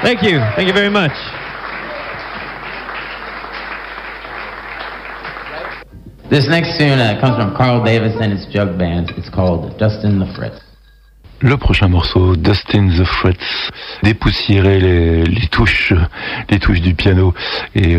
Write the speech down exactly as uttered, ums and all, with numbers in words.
Thank you. Thank you very much. This next tune uh, comes from Carl Davis and his jug band. It's called Dustin the Fritz. Le prochain morceau, Dustin the Fritz, dépoussiérer les, les touches, les touches du piano et